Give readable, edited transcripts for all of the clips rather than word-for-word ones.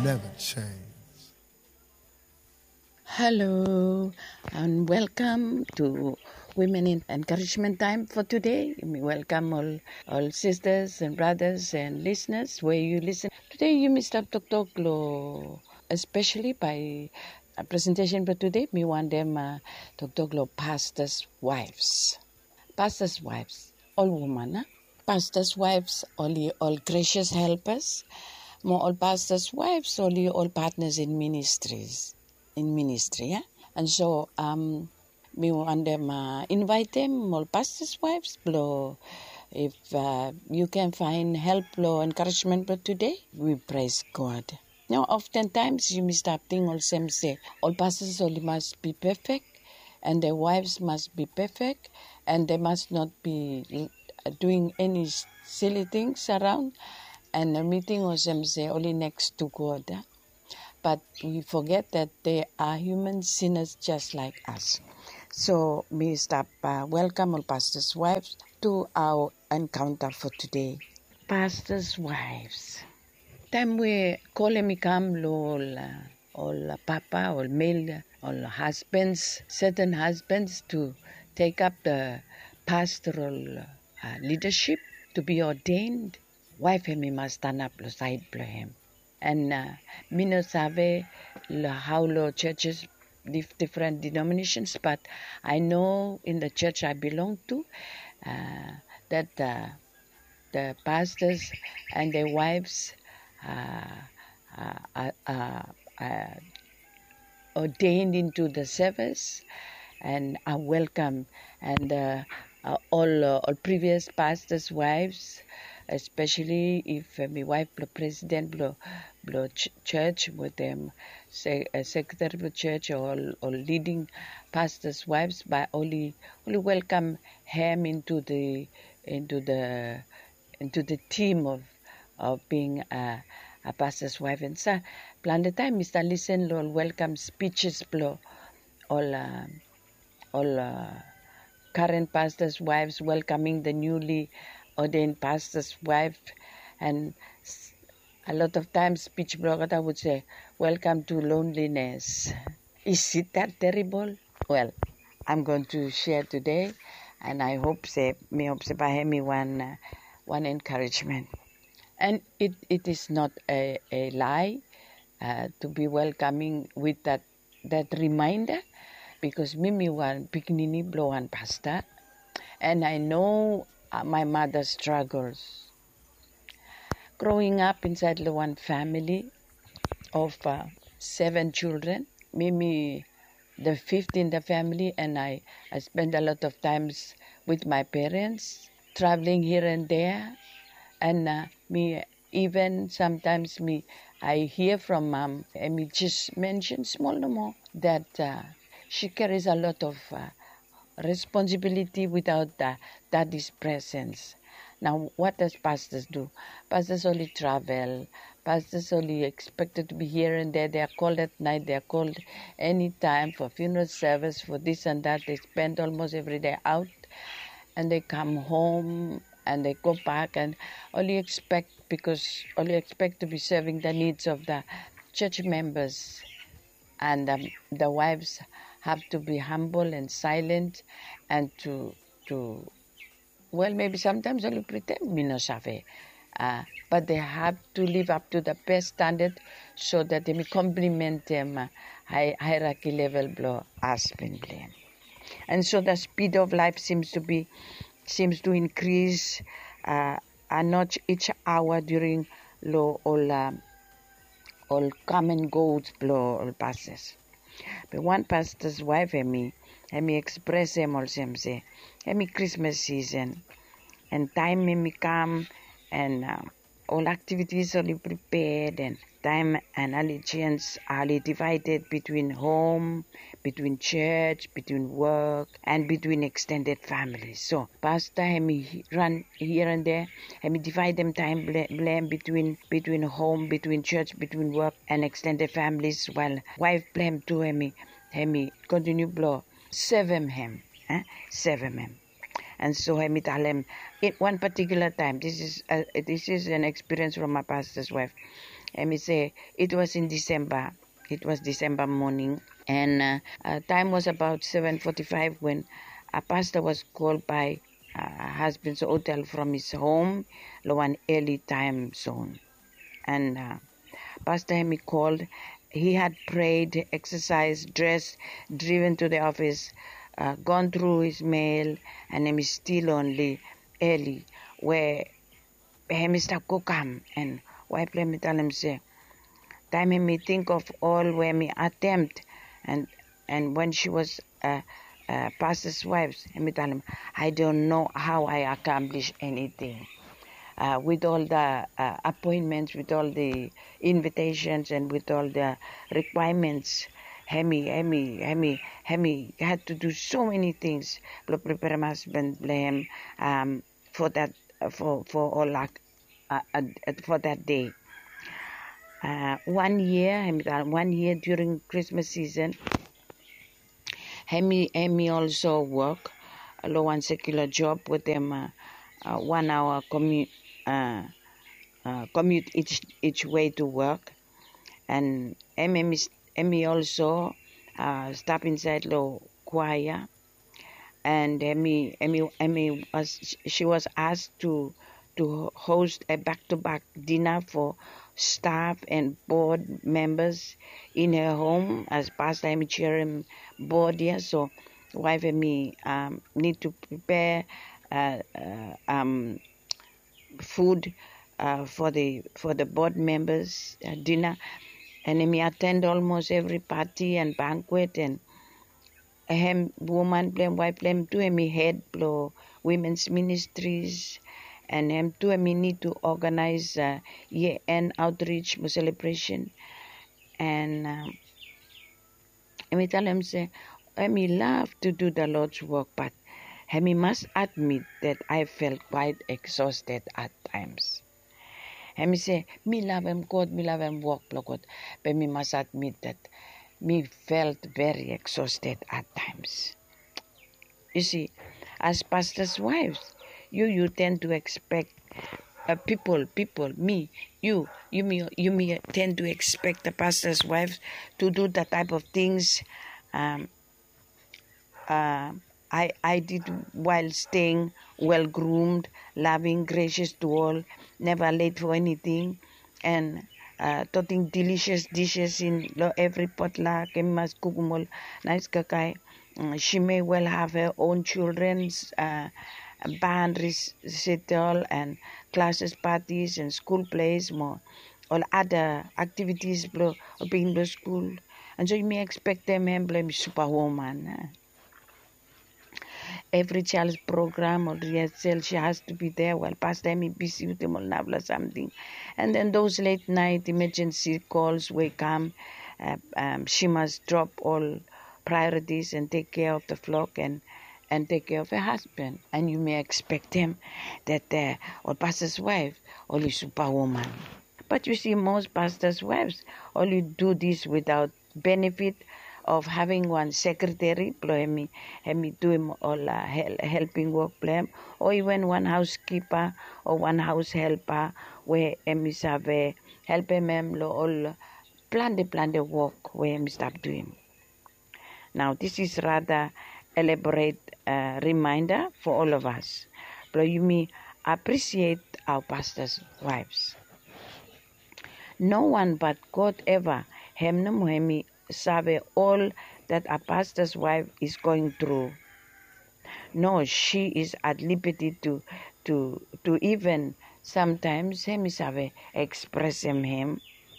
never change. Hello and welcome to Women in Encouragement Time for today. We welcome all sisters and brothers and listeners where you listen. Today you Mr. Tok lo, especially by a presentation for today. Me want them Tok lo pastors' wives. Pastors' wives, all women. Pastors' wives, all gracious helpers. More all pastors' wives, all partners in ministries. In ministry, yeah? And so we want them invite them all pastors' wives blow. If you can find help blow encouragement but today, we praise God. Now oftentimes you may start thinking all same say all pastors only must be perfect and their wives must be perfect and they must not be doing any silly things around and a meeting or some say only next to God. But we forget that they are human sinners just like us. So we stop welcome all pastors' wives to our encounter for today. Pastors' wives. Time we call me come all papa, all male, all husbands, certain husbands to take up the pastoral leadership, to be ordained. Wife me must stand up beside him. And me no sabe how lo churches different denominations, but I know in the church I belong to that the pastors and their wives are ordained into the service and are welcome. And all previous pastors' wives, especially if my wife the president blow church with them, secretary of church or leading pastors' wives, by only welcome him into the team of being a pastor's wife. And so plan the time Mr. Listen lo welcome speeches blow all current pastors' wives welcoming the newly ordained pastor's wife, and a lot of times speech blogger would say, welcome to loneliness. Is it that terrible? Well, I'm going to share today, and I hope me by me one encouragement. And it is not a lie to be welcoming with that reminder, because Mimi one pikinini blow one pastor, and I know my mother's struggles. Growing up inside the one family of 7 children, Mimi the fifth in the family, and I spend a lot of times with my parents, traveling here and there, and me even sometimes I hear from mom, and me just mention small no more that she carries a lot of responsibility without daddy's presence. Now, what does pastors do? Pastors only travel. Pastors only expected to be here and there. They are called at night. They are called any time for funeral service, for this and that. They spend almost every day out, and they come home and they go back and only expect to be serving the needs of the church members. And the wives have to be humble and silent, and to well, maybe sometimes only pretend me no sabe, but they have to live up to the best standard so that they may complement them hierarchy level blow husband blame. And so the speed of life seems to increase a notch each hour during all come and goes blow all passes. But one pastor's wife and me express them all same say, Christmas season, and time me come, and all activities are prepared, and time and allegiance are divided between home, between church, between work, and between extended families. So pastor me run here and there, me divide them time blame between home, between church, between work, and extended families, while wife blame to me continue blow serve him. And so I tell him, at one particular time, this is an experience from my pastor's wife. Let me say, it was in December. It was December morning, and time was about 7:45 when a pastor was called by husband's hotel from his home, one early time zone. And Pastor Hemi called. He had prayed, exercised, dressed, driven to the office, gone through his mail, and Hemi still only early, where Hemi start come and wife let me tell him say, time Hemi think of all where me attempt, and when she was pastor's wife, Hemi tell him, I don't know how I accomplish anything. With all the appointments, with all the invitations, and with all the requirements, Hemi had to do so many things. Prepare my husband, blame for that, for all for that day. 1 year during Christmas season, Hemi also work a low and secular job with them. 1 hour commute each way to work, and Emmy also stop inside the choir, and Emmy was asked to host a back-to-back dinner for staff and board members in her home as Pastor Emmy chairing board here. So wife and me need to prepare food for the board members dinner, and me attend almost every party and banquet, and him woman blame wife blame to me head blow women's ministries, and him to me need to organize year-end outreach celebration, and me tell him say me love to do the Lord's work, but Hemi must admit that I felt quite exhausted at times. Hemi say, me love him God, me love him work, God, but me must admit that me felt very exhausted at times. You see, as pastor's wives, you tend to expect people, me, you tend to expect the pastor's wives to do the type of things I did while staying well-groomed, loving, gracious to all, never late for anything, and toting delicious dishes in every potluck. Nice kakai. She may well have her own children's band recital and classes parties and school plays, more all other activities being the school. And so you may expect them to be superwoman. Every child's program or rehearsal, she has to be there while Pastor Emmy busy with them or something. And then those late night emergency calls will come. She must drop all priorities and take care of the flock and take care of her husband. And you may expect him that or pastor's wife only superwoman. But you see, most pastors' wives only do this without benefit of having one secretary, hemi do him all helping work, or even one housekeeper or one house helper, where hemi have help him all plan the work where hemi stop doing. Now this is rather elaborate reminder for all of us. But you may appreciate our pastors' wives. No one but God ever hemi sabe all that a pastor's wife is going through. No, she is at liberty to even sometimes hemi sabe express him.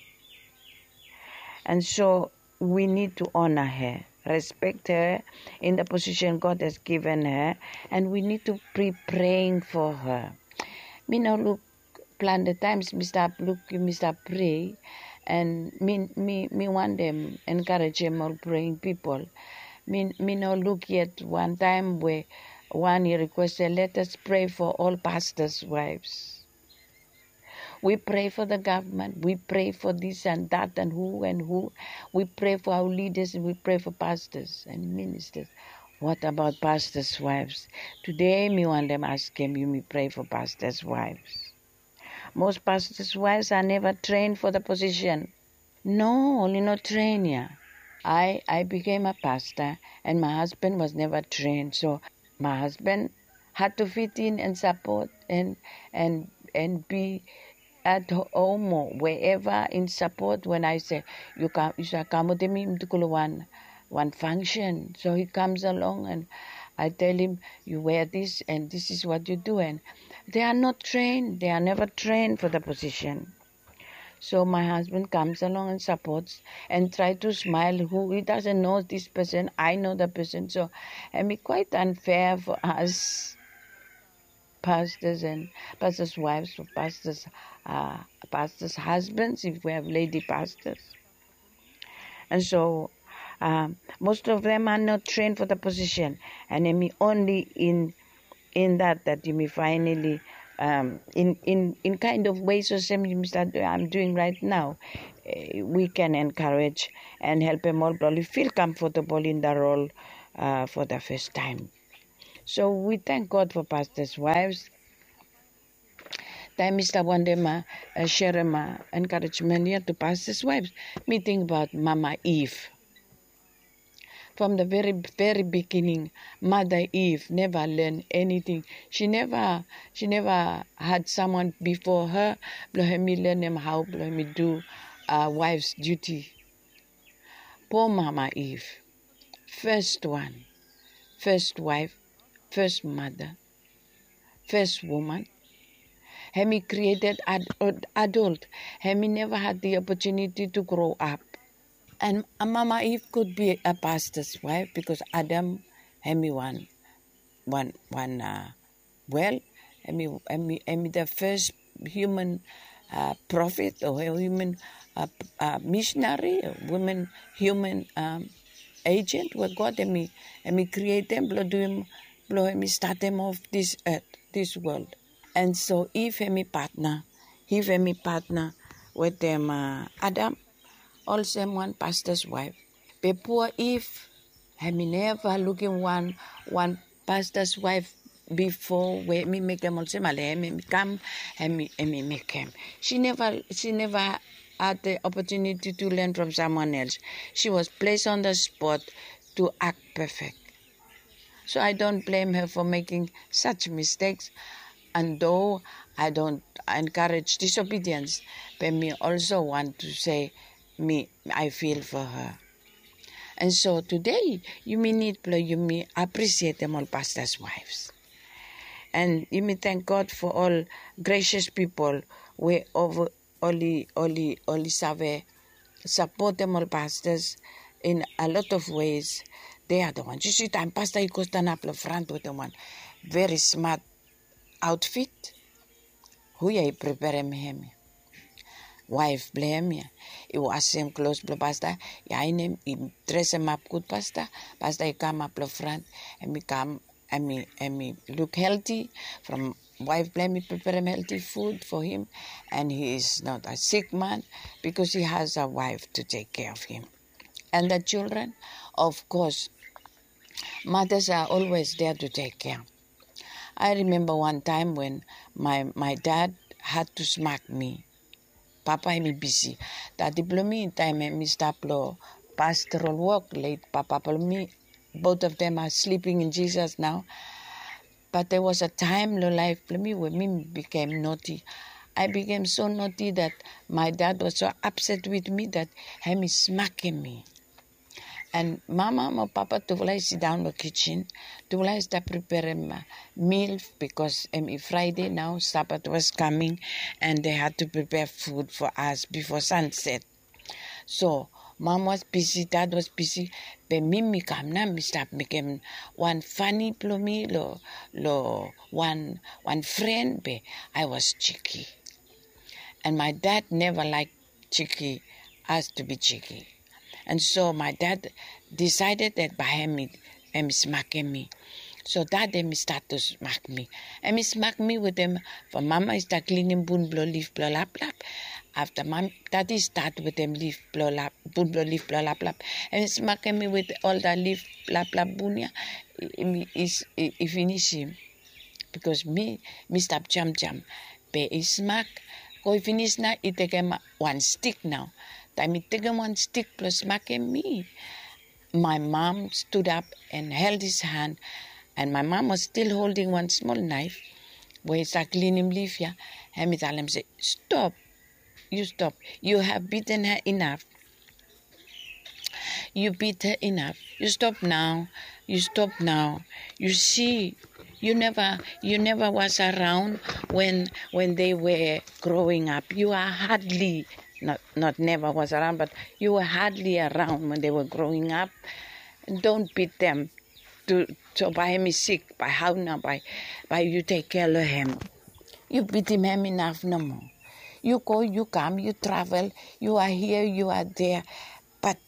And so we need to honor her, respect her in the position God has given her, and we need to be praying for her. Me now look plan the times me start pray, and me want them encourage them all praying people. Me now look yet one time where one he requested, let us pray for all pastors' wives. We pray for the government, we pray for this and that and who. We pray for our leaders and we pray for pastors and ministers. What about pastors' wives? Today me want them ask him, you me pray for pastors' wives. Most pastors' wives are never trained for the position. No, only not trained, yeah. I became a pastor and my husband was never trained. So my husband had to fit in and support and be at home or wherever in support. When I say you shall come with me to one function, so he comes along and I tell him you wear this and this is what you do, and they are not trained. They are never trained for the position. So my husband comes along and supports and try to smile. Who he doesn't know this person, I know the person. So I mean, quite unfair for us pastors and pastors' wives, for pastors' husbands, if we have lady pastors. And so most of them are not trained for the position, and I mean only in that you may finally in kind of ways or same that I'm doing right now, we can encourage and help them all probably feel comfortable in the role for the first time. So we thank God for pastors' wives. Time Mr. Wandema share my encouragement here to pastors' wives. Meeting about Mama Eve. From the very beginning, Mother Eve never learned anything. She never had someone before her. Let me learn them how. Let me do wife's duty. Poor Mama Eve, first one, first wife, first mother, first woman. Hemi created adult. Hemi never had the opportunity to grow up. And Mama Eve could be a pastor's wife because Adam, Hemi one, well, Hemi the first human prophet or human missionary, woman human agent where God Hemi create them, blow Hemi start them off this earth, this world. And so if Hemi partner with them Adam, also one pastor's wife. But poor Eve, I mean, never looking one pastor's wife before where me make them also me come and me make him. She never had the opportunity to learn from someone else. She was placed on the spot to act perfect. So I don't blame her for making such mistakes. And though I don't encourage disobedience, but me also want to say I feel for her. And so today, you may appreciate them all pastors' wives. And you may thank God for all gracious people we over only support them all pastors in a lot of ways. They are the ones. You see, time pastor he goes stand up the front with the one very smart outfit. Who you prepare him? Wife blame ya. You wash him clothes blo pasta. Ya him dress him up good pasta. Pasta he come up the front and me come and me look healthy. From wife blame me prepare him healthy food for him, and he is not a sick man because he has a wife to take care of him. And the children, of course, mothers are always there to take care. I remember one time when my dad had to smack me. Papa me busy. That me time me stop pastoral work late. Papa me, both of them are sleeping in Jesus now. But there was a time in life me when me became naughty. I became so naughty that my dad was so upset with me that he was smacking me. And Mama and Papa to sit down in the kitchen, to start preparing meal because Friday now Sabbath was coming, and they had to prepare food for us before sunset. So Mom was busy, Dad was busy, but me come now, me start making one funny plummy, one friend, but I was cheeky. And my dad never liked cheeky, us to be cheeky. And so my dad decided that by him smacking me. So that day me start to smack me. And me smack me with them. For Mama is start cleaning boon blow leaf blow lap lap. After Mom, Daddy start with them leaf blow lap, boon blow leaf blow lap lap. And smacking me with all that leaf lap lap boonia. He finish him. Because me stop jump. But he smack Koi finish na, I take him 1 stick now. Time I take him 1 stick plus smack him me. My mom stood up and held his hand, and my mom was still holding 1 small knife. Where it's a clean him leaf, yeah. And me tell him, say, stop. You stop. You have beaten her enough. You beat her enough. You stop now. You stop now. You see, you never was around when they were growing up. You are hardly, not never was around, but you were hardly around when they were growing up. Don't beat them. So by him is sick, by how now, by you take care of him. You beat him enough no more. You go, you come, you travel, you are here, you are there. But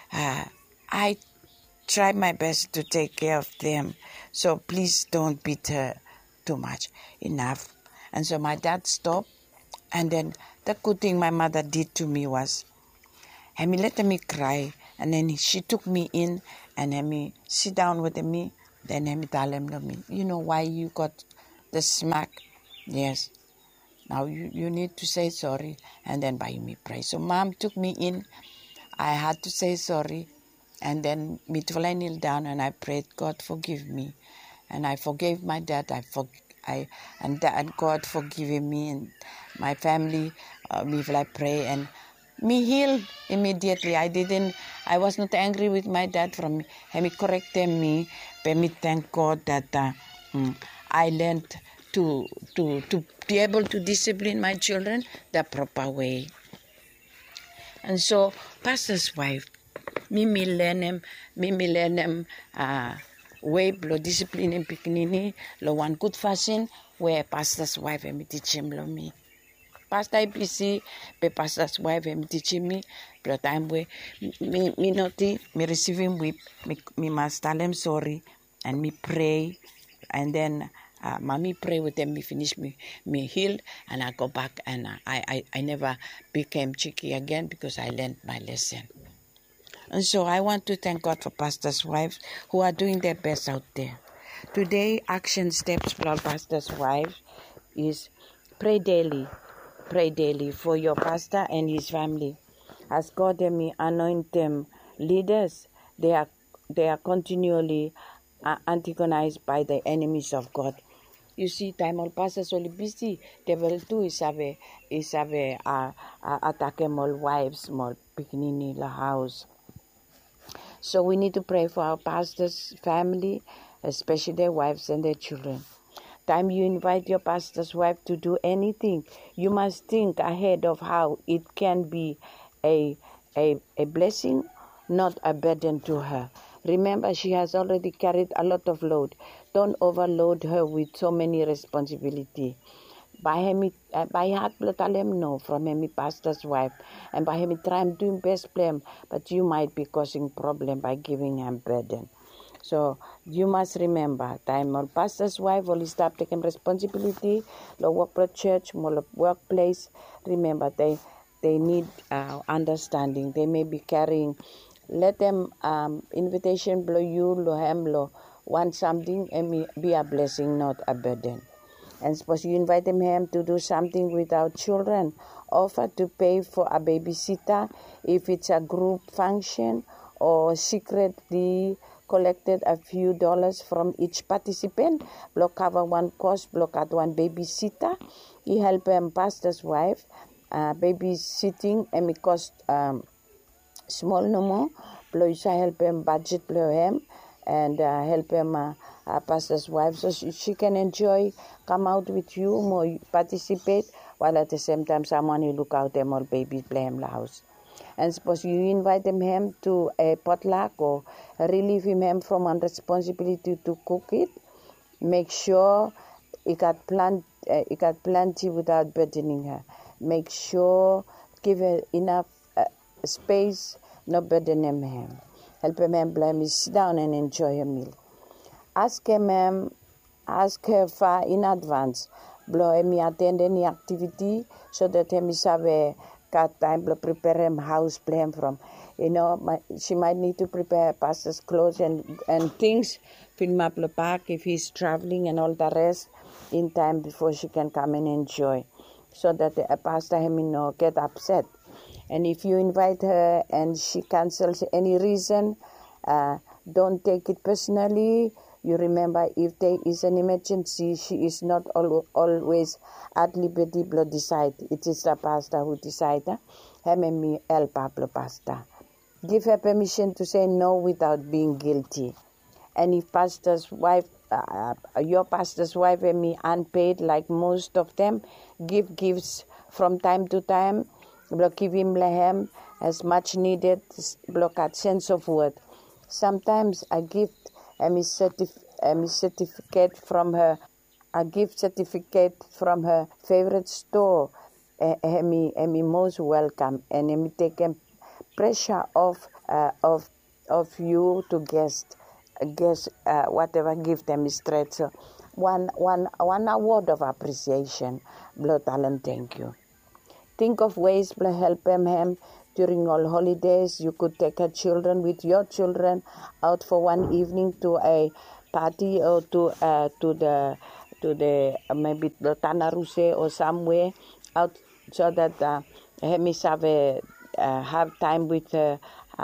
I try my best to take care of them. So please don't beat her too much. Enough. And so my dad stopped. And then the good thing my mother did to me was, he let me cry. And then she took me in and he sit down with me. Then he tell him to me, you know why you got the smack? Yes. Now you need to say sorry. And then by me pray. So mom took me in. I had to say sorry. And then me kneel down and I prayed, God forgive me. And I forgave my dad. And God forgive me and my family. Me will I pray and me healed immediately. I was not angry with my dad from me. He corrected me. But me thank God that I learned to be able to discipline my children the proper way. And so, pastor's wife, me learn them way below discipline in Pikinini, lo one good fashion, where pastor's wife me teach him lo me. Pastor IPC, be pastor's wife me teaching me, but time where me naughty, me receiving whip, me must tell them sorry, and me pray, and then mommy pray with them, me finish me healed, and I go back, and I never became cheeky again because I learned my lesson. And so I want to thank God for pastors' wives who are doing their best out there. Today, action steps for our pastors' wives is pray daily for your pastor and his family. As God and me anoint them leaders, they are continually antagonized by the enemies of God. You see, time all pastors only busy. Devil too is have attack all wives, more beginning the house. So we need to pray for our pastors' family, especially their wives and their children. Time you invite your pastor's wife to do anything, you must think ahead of how it can be a blessing, not a burden to her. Remember, she has already carried a lot of load. Don't overload her with so many responsibility. By him tell him no from him pastor's wife, and by him try him doing best plan, but you might be causing problem by giving him burden. So you must remember, time all pastor's wife will start taking responsibility. The work church, workplace. Remember, they need understanding. They may be carrying. Let them invitation blow you, blow him, blow want something, and be a blessing, not a burden. And suppose you invite them home to do something without children, offer to pay for a babysitter if it's a group function, or secretly collected a few dollars from each participant, block cover one cost, block out one babysitter. You help him pastor's wife, babysitting, and it cost small no more. Blow you help him budget blow him and help him pastor's wife so she can enjoy, come out with you, more participate, while at the same time someone you look out them all babies play him the house. And suppose you invite them home to a potluck or relieve him from one responsibility to cook it, make sure he got plenty without burdening her. Make sure give her enough space, not burden him. Help him blame sit down and enjoy her meal. Ask her far in advance. Blow him attend any activity so that him is have a got time to prepare him house play him from. You know, she might need to prepare pastor's clothes and things, film up the park if he's traveling and all the rest in time before she can come and enjoy. so that the pastor him get upset. And if you invite her and she cancels any reason, don't take it personally. You remember, if there is an emergency, she is not always at liberty to decide. It is the pastor who decides. Me el Pablo pastor. Give her permission to say no without being guilty. And if pastor's wife, your pastor's wife and me unpaid, like most of them, give gifts from time to time. Give him lehem as much needed. Block at sense of word. Sometimes a gift a certificate from her, a gift certificate from her favorite store. Me most welcome, and me take pressure off of you to guess whatever gift them is straight. So one award of appreciation. Blood talent, thank you. Think of ways to help him during all holidays. You could take your children out for one evening to a party, or to the maybe the Tanaruse or somewhere out, so that Hemis have time with her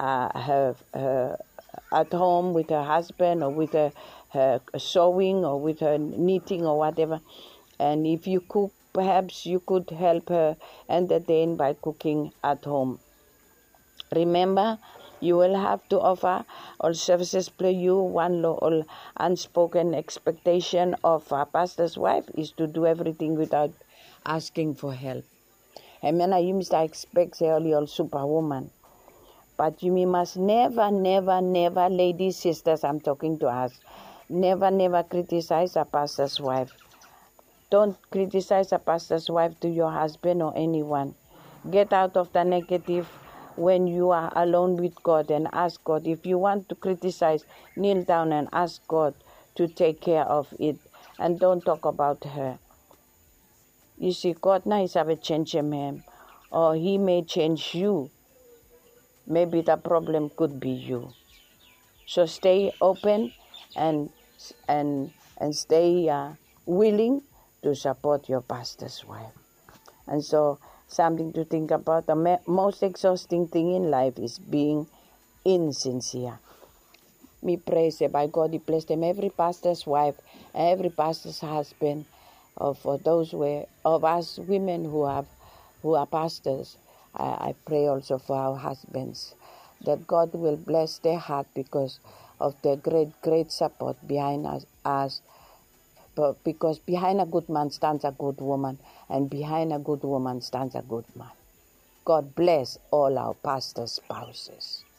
at home with her husband, or with her sewing, or with her knitting, or whatever. And if you cook, perhaps you could help her entertain by cooking at home. Remember, you will have to offer all services play you. One all unspoken expectation of a pastor's wife is to do everything without asking for help. I mean, you must expect only all superwoman. But you must never, ladies, sisters, I'm talking to us, never criticize a pastor's wife. Don't criticize a pastor's wife to your husband or anyone. Get out of the negative when you are alone with God, and ask God. If you want to criticize, kneel down and ask God to take care of it, and don't talk about her. You see, God now is have change him, or he may change you. Maybe the problem could be you. So stay open and stay willing to support your pastor's wife. And so, something to think about. The most exhausting thing in life is being insincere. Me pray, say, by God, He bless them, every pastor's wife, every pastor's husband, for those of us women who are pastors. I pray also for our husbands, that God will bless their heart because of their great support behind us. But because behind a good man stands a good woman, and behind a good woman stands a good man. God bless all our pastor spouses.